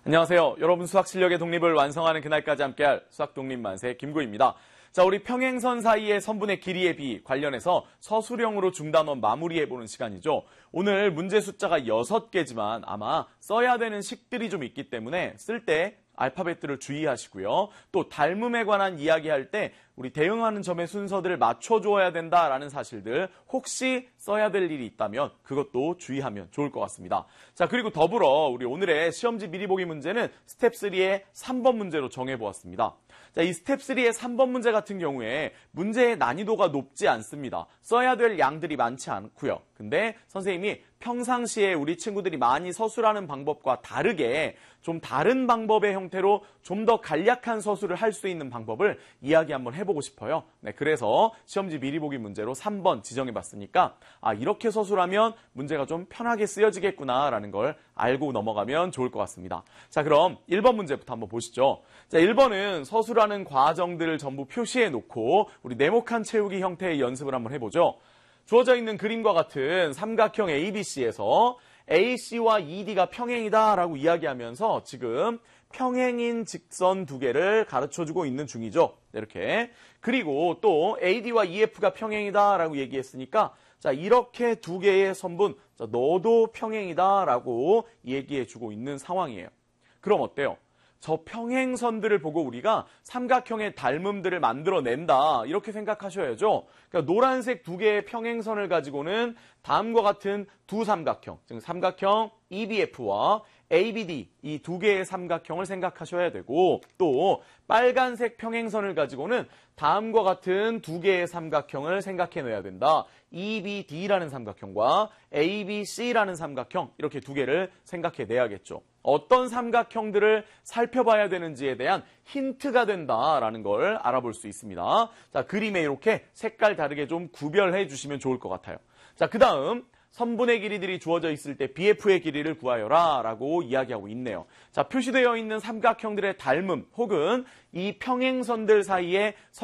안녕하세요. 여러분 수학 실력의 독립을 완성하는 그날까지 함께할 수학 독립 만세 김구입니다. 자, 우리 평행선 사이의 선분의 길이의 비 관련해서 서술형으로 중단원 마무리해보는 시간이죠. 오늘 문제 숫자가 6개지만 아마 써야 되는 식들이 좀 있기 때문에 쓸 때 알파벳들을 주의하시고요. 또 닮음에 관한 이야기할 때 우리 대응하는 점의 순서들을 맞춰줘야 된다라는 사실들 혹시 써야 될 일이 있다면 그것도 주의하면 좋을 것 같습니다. 자, 그리고 더불어 우리 오늘의 시험지 미리 보기 문제는 스텝 3의 3번 문제로 정해보았습니다. 자, 이 스텝 3의 3번 문제 같은 경우에 문제의 난이도가 높지 않습니다. 써야 될 양들이 많지 않고요. 근데 선생님이 평상시에 우리 친구들이 많이 서술하는 방법과 다르게 좀 다른 방법의 형태로 좀 더 간략한 서술을 할 수 있는 방법을 이야기 한번 해보고 싶어요. 네, 그래서 시험지 미리 보기 문제로 3번 지정해봤으니까 이렇게 서술하면 문제가 좀 편하게 쓰여지겠구나라는 걸 알고 넘어가면 좋을 것 같습니다. 자, 그럼 1번 문제부터 한번 보시죠. 자, 1번은 서술하는 과정들을 전부 표시해 놓고 우리 네모칸 채우기 형태의 연습을 한번 해보죠. 주어져 있는 그림과 같은 삼각형 ABC에서 AC와 ED가 평행이다라고 이야기하면서 지금 평행인 직선 두 개를 가르쳐주고 있는 중이죠. 이렇게. 그리고 또 AD와 EF가 평행이다라고 얘기했으니까 자, 이렇게 두 개의 선분, 자, 너도 평행이다라고 얘기해주고 있는 상황이에요. 그럼 어때요? 저 평행선들을 보고 우리가 삼각형의 닮음들을 만들어낸다 이렇게 생각하셔야죠. 그러니까 노란색 두 개의 평행선을 가지고는 다음과 같은 두 삼각형, 즉 삼각형 EBF와 ABD 이 두 개의 삼각형을 생각하셔야 되고 또 빨간색 평행선을 가지고는 다음과 같은 두 개의 삼각형을 생각해내야 된다. EBD라는 삼각형과 ABC라는 삼각형 이렇게 두 개를 생각해내야겠죠. 어떤 삼각형들을 살펴봐야 되는지에 대한 힌트가 된다라는 걸 알아볼 수 있습니다. 자, 그림에 이렇게 색깔 다르게 좀 구별해 주시면 좋을 것 같아요. 자, 그 다음 선분의 길이들이 주어져 있을 때 BF의 길이를 구하여라 라고 이야기하고 있네요. 자, 표시되어 있는 삼각형들의 닮음 혹은 이 평행선들 사이에